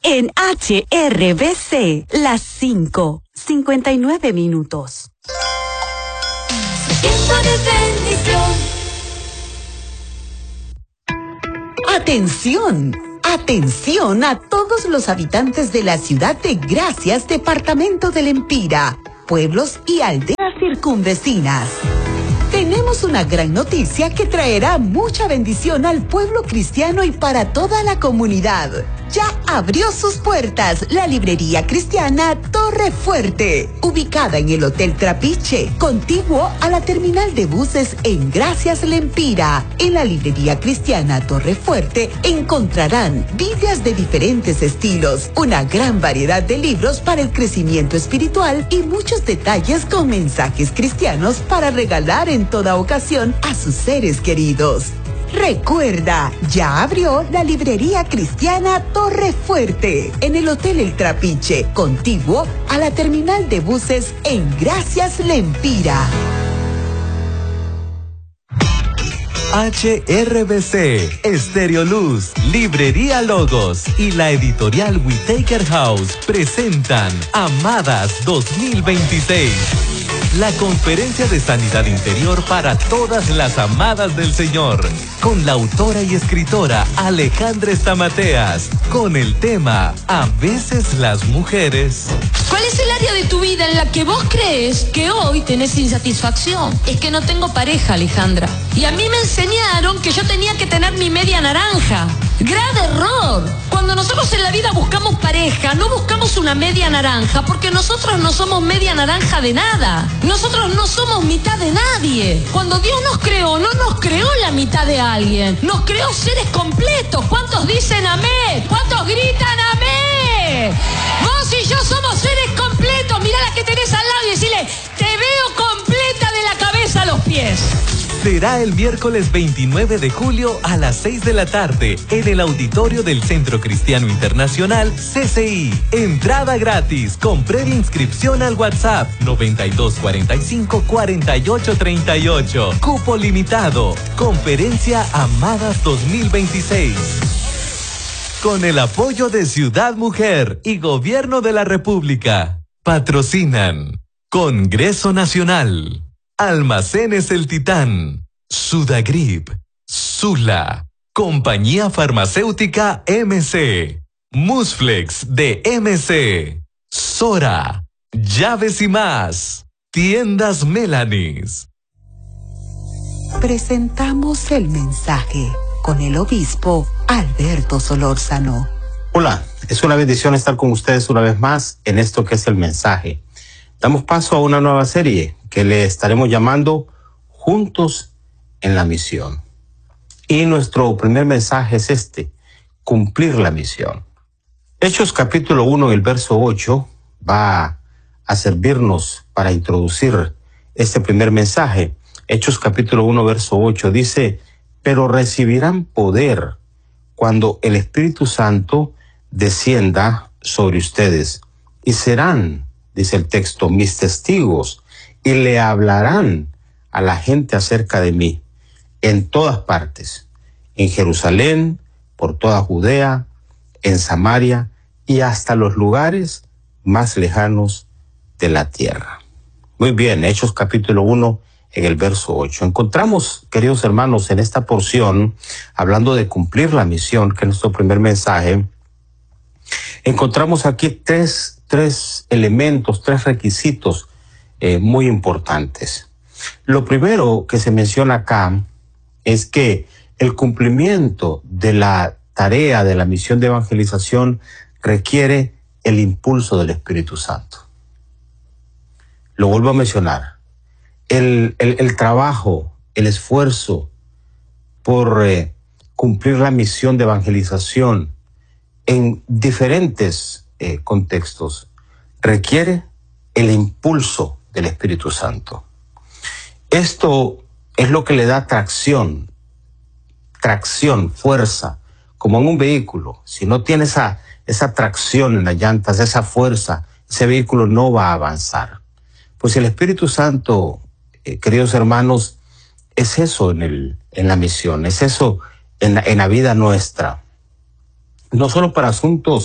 en HRBC, las 5:59. Atención, atención a todos los habitantes de la ciudad de Gracias, departamento del Empira, pueblos y aldeas circunvecinas. Tenemos una gran noticia que traerá mucha bendición al pueblo cristiano y para toda la comunidad. Ya abrió sus puertas la librería cristiana Torre Fuerte, ubicada en el Hotel Trapiche, contiguo a la terminal de buses en Gracias Lempira. En la librería cristiana Torre Fuerte encontrarán Biblias de diferentes estilos, una gran variedad de libros para el crecimiento espiritual y muchos detalles con mensajes cristianos para regalar en toda ocasión a sus seres queridos. Recuerda, ya abrió la librería cristiana Torre Fuerte en el Hotel El Trapiche, contiguo a la terminal de buses en Gracias Lempira. HRBC, Estéreo Luz, Librería Logos y la editorial Whitaker House presentan Amadas 2026. La conferencia de sanidad interior para todas las amadas del Señor, con la autora y escritora Alejandra Estamateas, con el tema A veces las mujeres. ¿Cuál es el área de tu vida en la que vos crees que hoy tenés insatisfacción? Es que no tengo pareja, Alejandra. Y a mí me enseñaron que yo tenía que tener mi media naranja. ¡Grave error! Cuando nosotros en la vida buscamos pareja, no buscamos una media naranja, porque nosotros no somos media naranja de nada. Nosotros no somos mitad de nadie. Cuando Dios nos creó, no nos creó la mitad de alguien. Nos creó seres completos. ¿Cuántos dicen amén? ¿Cuántos gritan amén? Vos y yo somos seres completos. Mirá la que tenés al lado y decile, te veo completa de la cabeza a los pies. Será el miércoles 29 de julio a las 6 de la tarde en el auditorio del Centro Cristiano Internacional CCI. Entrada gratis con previa inscripción al WhatsApp 9245-4838. Cupo limitado. Conferencia Amadas 2026. Con el apoyo de Ciudad Mujer y Gobierno de la República. Patrocinan Congreso Nacional, Almacenes El Titán, Sudagrip, Sula, Compañía Farmacéutica MC, Musflex de MC, Sora, Llaves y más, Tiendas Melanis. Presentamos el mensaje con el obispo Alberto Solórzano. Hola, es una bendición estar con ustedes una vez más en esto que es el mensaje. Damos paso a una nueva serie que le estaremos llamando Juntos en la Misión. Y nuestro primer mensaje es este: cumplir la misión. Hechos capítulo 1, el verso 8, va a servirnos para introducir este primer mensaje. Hechos capítulo 1, verso 8 dice: pero recibirán poder cuando el Espíritu Santo descienda sobre ustedes, y serán, dice el texto, mis testigos, y le hablarán a la gente acerca de mí, en todas partes, en Jerusalén, por toda Judea, en Samaria, y hasta los lugares más lejanos de la tierra. Muy bien, Hechos capítulo 1, en el verso 8. Encontramos, queridos hermanos, en esta porción, hablando de cumplir la misión, que es nuestro primer mensaje, encontramos aquí tres elementos, tres requisitos muy importantes. Lo primero que se menciona acá es que el cumplimiento de la tarea de la misión de evangelización requiere el impulso del Espíritu Santo. Lo vuelvo a mencionar. El trabajo, el esfuerzo por cumplir la misión de evangelización en diferentes contextos requiere el impulso del Espíritu Santo. Esto es lo que le da tracción, fuerza, como en un vehículo. Si no tiene esa tracción en las llantas, esa fuerza, ese vehículo no va a avanzar. Pues el Espíritu Santo, queridos hermanos, es eso en la misión, es eso en la vida nuestra. No solo para asuntos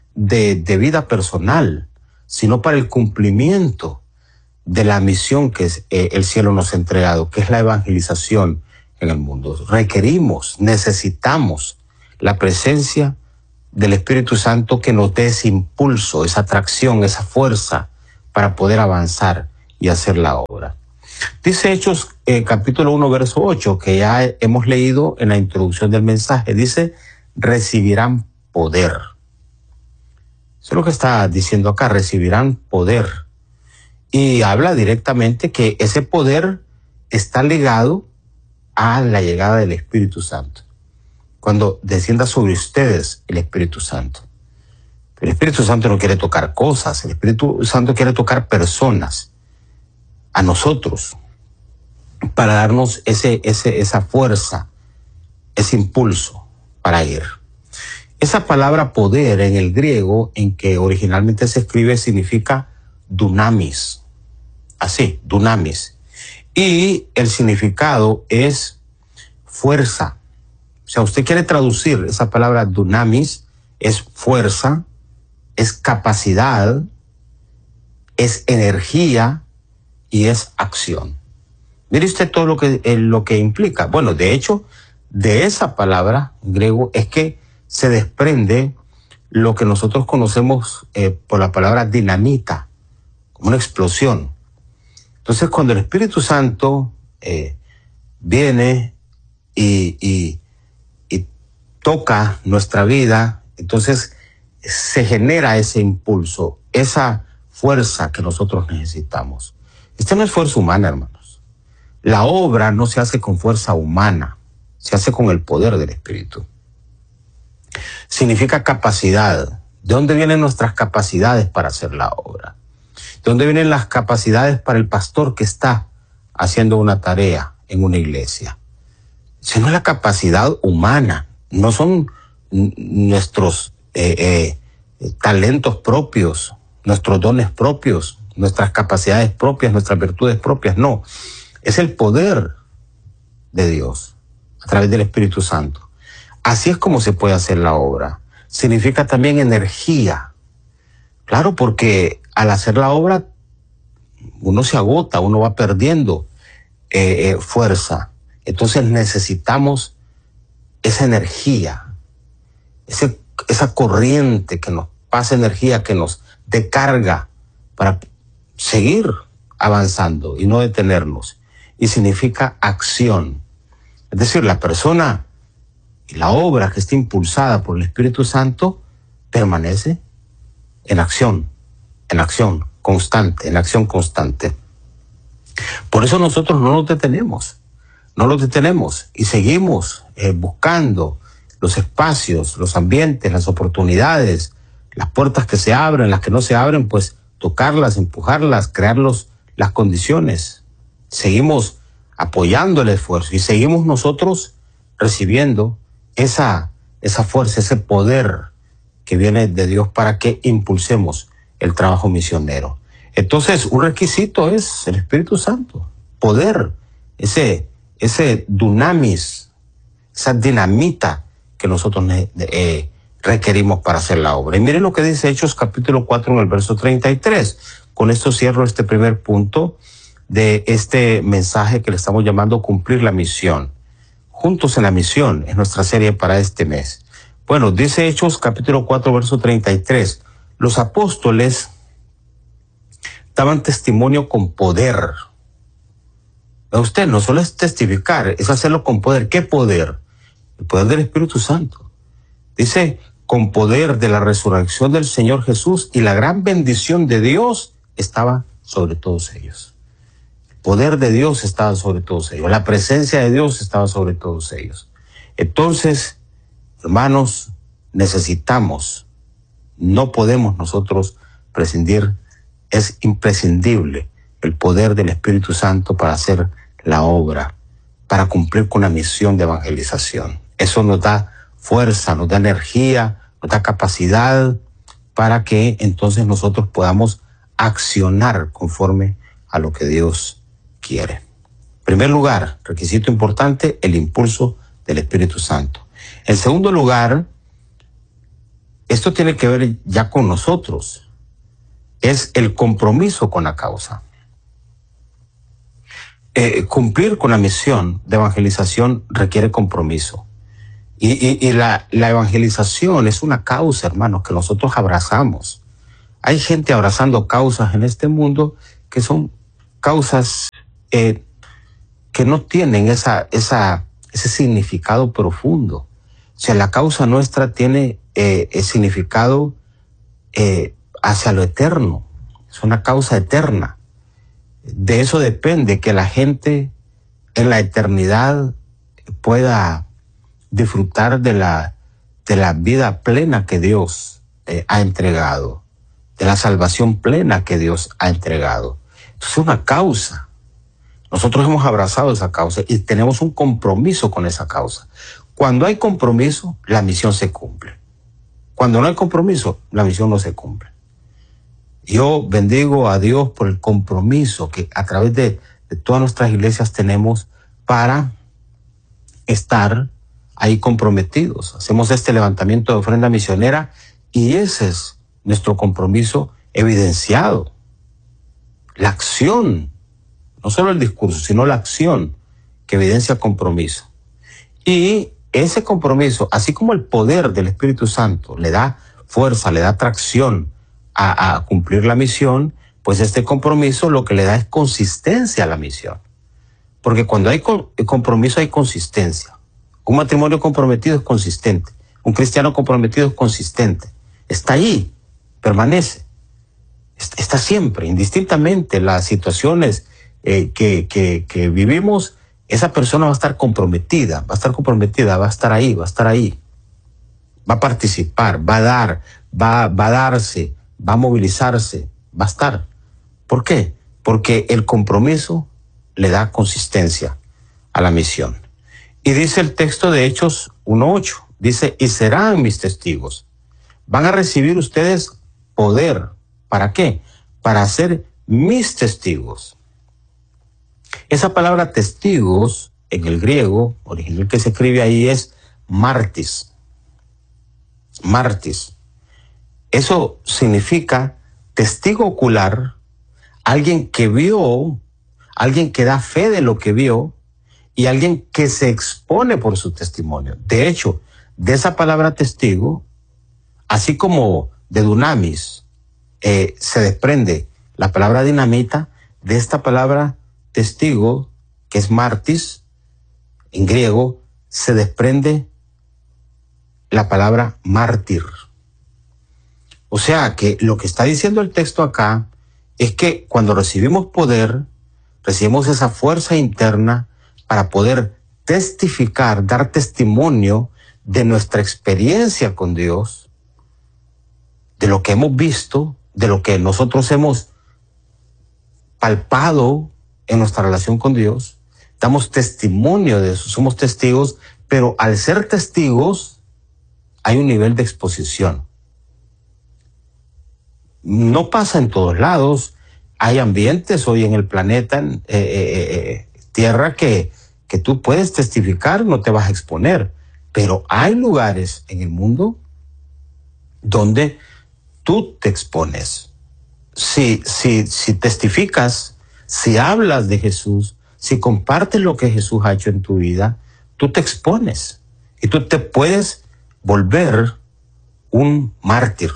de vida personal, sino para el cumplimiento de la misión que el cielo nos ha entregado, que es la evangelización en el mundo. Necesitamos la presencia del Espíritu Santo que nos dé ese impulso, esa atracción, esa fuerza para poder avanzar y hacer la obra. Dice Hechos capítulo 1, verso 8, que ya hemos leído en la introducción del mensaje. Dice, recibirán poder. Eso es lo que está diciendo acá, recibirán poder. Y habla directamente que ese poder está ligado a la llegada del Espíritu Santo. Cuando descienda sobre ustedes el Espíritu Santo. El Espíritu Santo no quiere tocar cosas, el Espíritu Santo quiere tocar personas, a nosotros, para darnos esa fuerza, ese impulso para ir. Esa palabra poder en el griego, en que originalmente se escribe, significa dunamis. Así, dunamis. Y el significado es fuerza. O sea, usted quiere traducir esa palabra dunamis, es fuerza, es capacidad, es energía y es acción. Mire usted todo lo que implica. Bueno, de hecho, de esa palabra en griego es que se desprende lo que nosotros conocemos por la palabra dinamita, como una explosión. Entonces, cuando el Espíritu Santo viene y toca nuestra vida, entonces se genera ese impulso, esa fuerza que nosotros necesitamos. Esta no es fuerza humana, hermanos. La obra no se hace con fuerza humana, se hace con el poder del Espíritu. Significa capacidad. ¿De dónde vienen nuestras capacidades para hacer la obra? ¿De dónde vienen las capacidades para el pastor que está haciendo una tarea en una iglesia? Esa no es la capacidad humana, no son nuestros talentos propios, nuestros dones propios, nuestras capacidades propias, nuestras virtudes propias, no. Es el poder de Dios a través del Espíritu Santo. Así es como se puede hacer la obra. Significa también energía. Claro, porque al hacer la obra uno se agota, uno va perdiendo fuerza. Entonces necesitamos esa energía, esa corriente que nos pasa energía, que nos dé carga para seguir avanzando y no detenernos. Y significa acción. Es decir, la persona y la obra que está impulsada por el Espíritu Santo permanece en acción constante. Por eso nosotros no nos detenemos y seguimos buscando los espacios, los ambientes, las oportunidades, las puertas que se abren, las que no se abren, pues tocarlas, empujarlas, crear las condiciones. Seguimos apoyando el esfuerzo y seguimos nosotros recibiendo esa fuerza, ese poder que viene de Dios para que impulsemos el trabajo misionero. Entonces, un requisito es el Espíritu Santo, poder, ese dunamis, esa dinamita que nosotros requerimos para hacer la obra. Y miren lo que dice Hechos capítulo 4 en el verso 33. Con esto cierro este primer punto de este mensaje que le estamos llamando cumplir la misión. Juntos en la misión es nuestra serie para este mes. Bueno, dice Hechos capítulo 4 verso 33. Los apóstoles daban testimonio con poder. Usted no solo es testificar, es hacerlo con poder. ¿Qué poder? El poder del Espíritu Santo. Dice, con poder de la resurrección del Señor Jesús, y la gran bendición de Dios estaba sobre todos ellos. El poder de Dios estaba sobre todos ellos. La presencia de Dios estaba sobre todos ellos. Entonces, hermanos, necesitamos, no podemos nosotros prescindir, es imprescindible el poder del Espíritu Santo para hacer la obra, para cumplir con la misión de evangelización. Eso nos da fuerza, nos da energía, nos da capacidad para que entonces nosotros podamos accionar conforme a lo que Dios quiere. En primer lugar, requisito importante, el impulso del Espíritu Santo. En segundo lugar, esto tiene que ver ya con nosotros. Es el compromiso con la causa. Cumplir con la misión de evangelización requiere compromiso. Y la evangelización es una causa, hermanos, que nosotros abrazamos. Hay gente abrazando causas en este mundo que son causas que no tienen ese significado profundo. O sea, la causa nuestra tiene significado hacia lo eterno. Es una causa eterna. De eso depende que la gente en la eternidad pueda disfrutar de la vida plena que Dios ha entregado, de la salvación plena que Dios ha entregado. Es una causa. Nosotros hemos abrazado esa causa y tenemos un compromiso con esa causa. Cuando hay compromiso, la misión se cumple. Cuando no hay compromiso, la misión no se cumple. Yo bendigo a Dios por el compromiso que a través de todas nuestras iglesias tenemos para estar ahí comprometidos. Hacemos este levantamiento de ofrenda misionera y ese es nuestro compromiso evidenciado. La acción, no solo el discurso, sino la acción que evidencia compromiso. Y ese compromiso, así como el poder del Espíritu Santo le da fuerza, le da tracción a cumplir la misión, pues este compromiso lo que le da es consistencia a la misión. Porque cuando hay compromiso hay consistencia. Un matrimonio comprometido es consistente. Un cristiano comprometido es consistente. Está ahí, permanece. Está siempre, indistintamente las situaciones que vivimos, esa persona va a estar comprometida, va a estar ahí, va a participar, va a dar, va a darse, va a movilizarse, va a estar. ¿Por qué? Porque el compromiso le da consistencia a la misión. Y dice el texto de Hechos 1:8, dice, y serán mis testigos. Van a recibir ustedes poder. ¿Para qué? Para ser mis testigos. Esa palabra testigos, en el griego, original que se escribe ahí es martis. Martis. Eso significa testigo ocular, alguien que vio, alguien que da fe de lo que vio y alguien que se expone por su testimonio. De hecho, de esa palabra testigo, así como de dunamis, se desprende la palabra dinamita, de esta palabra testigo, que es martis, en griego, se desprende la palabra mártir. O sea que lo que está diciendo el texto acá es que cuando recibimos poder, recibimos esa fuerza interna para poder testificar, dar testimonio de nuestra experiencia con Dios, de lo que hemos visto, de lo que nosotros hemos palpado en nuestra relación con Dios. Damos testimonio de eso, somos testigos, pero al ser testigos hay un nivel de exposición. No pasa en todos lados. Hay ambientes hoy en el planeta, Tierra, que tú puedes testificar, no te vas a exponer. Pero hay lugares en el mundo donde tú te expones. Si testificas, si hablas de Jesús, si compartes lo que Jesús ha hecho en tu vida, tú te expones y tú te puedes volver un mártir.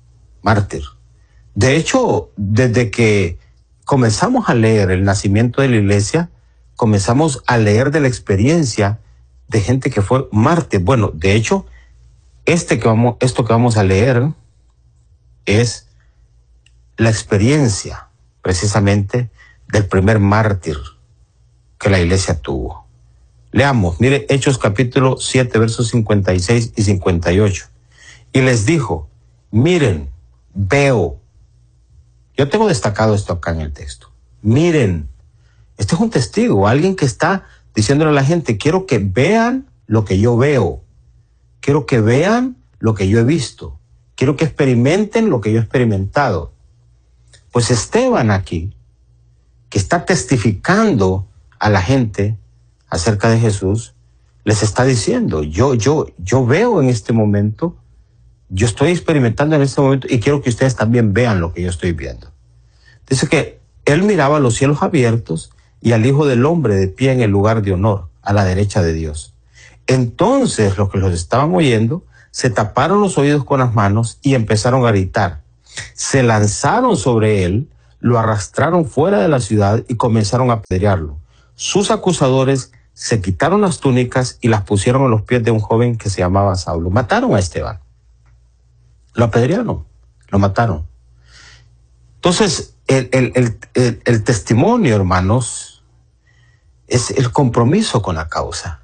De hecho, desde que comenzamos a leer el nacimiento de la iglesia, comenzamos a leer de la experiencia de gente que fue mártir. Bueno, de hecho, esto que vamos a leer es la experiencia precisamente del primer mártir que la iglesia tuvo. Leamos, mire, Hechos capítulo 7, versos 56 y 58. Y les dijo, miren, veo. Yo tengo destacado esto acá en el texto. Miren, este es un testigo, alguien que está diciéndole a la gente, quiero que vean lo que yo veo. Quiero que vean lo que yo he visto. Quiero que experimenten lo que yo he experimentado. Pues Esteban aquí, que está testificando a la gente acerca de Jesús, les está diciendo, yo veo en este momento yo estoy experimentando en este momento y quiero que ustedes también vean lo que yo estoy viendo. Dice que él miraba los cielos abiertos y al Hijo del Hombre de pie en el lugar de honor, a la derecha de Dios. Entonces los que los estaban oyendo se taparon los oídos con las manos y empezaron a gritar. Se lanzaron sobre él, lo arrastraron fuera de la ciudad y comenzaron a apedrearlo. Sus acusadores se quitaron las túnicas y las pusieron a los pies de un joven que se llamaba Saulo. Mataron a Esteban. Lo apedrearon, lo mataron. Entonces, el testimonio, hermanos, es el compromiso con la causa.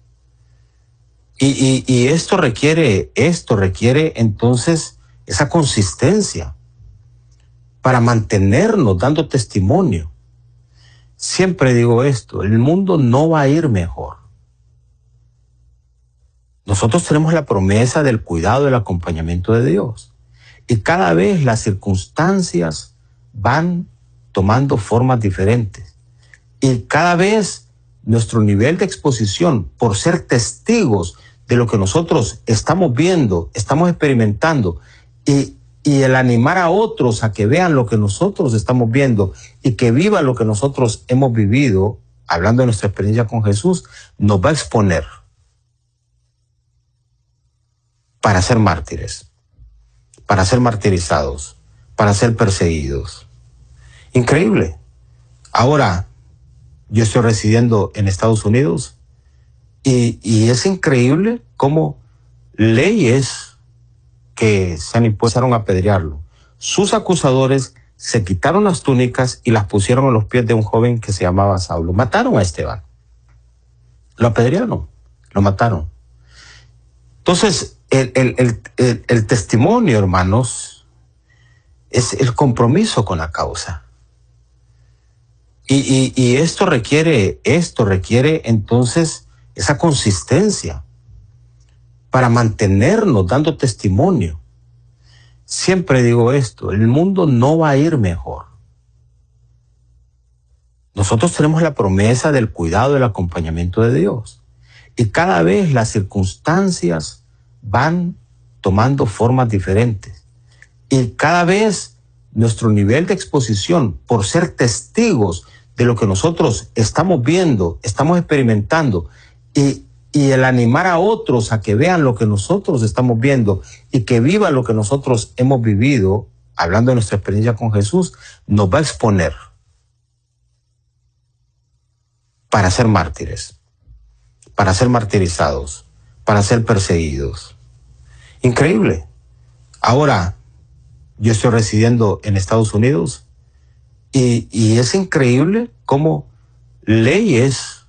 Y esto requiere entonces esa consistencia para mantenernos dando testimonio. Siempre digo esto, el mundo no va a ir mejor. Nosotros tenemos la promesa del cuidado y el acompañamiento de Dios. Y cada vez las circunstancias van tomando formas diferentes. Y cada vez nuestro nivel de exposición, por ser testigos de lo que nosotros estamos viendo, estamos experimentando, y el animar a otros a que vean lo que nosotros estamos viendo y que vivan lo que nosotros hemos vivido, hablando de nuestra experiencia con Jesús, nos va a exponer para ser mártires, para ser martirizados, para ser perseguidos. Increíble. Ahora, yo estoy residiendo en Estados Unidos y es increíble cómo leyes que se han impuesto a apedrearlo. Sus acusadores se quitaron las túnicas y las pusieron a los pies de un joven que se llamaba Saulo. Mataron a Esteban. Lo apedrearon, lo mataron. Entonces, el testimonio, hermanos, es el compromiso con la causa. Y esto requiere entonces esa consistencia para mantenernos dando testimonio. Siempre digo esto, el mundo no va a ir mejor. Nosotros tenemos la promesa del cuidado y el acompañamiento de Dios. Y cada vez las circunstancias van tomando formas diferentes. Y cada vez nuestro nivel de exposición, por ser testigos de lo que nosotros estamos viendo, estamos experimentando, y el animar a otros a que vean lo que nosotros estamos viendo y que vivan lo que nosotros hemos vivido, hablando de nuestra experiencia con Jesús, nos va a exponer para ser mártires, para ser martirizados, para ser perseguidos. Increíble. Ahora, yo estoy residiendo en Estados Unidos y es increíble cómo leyes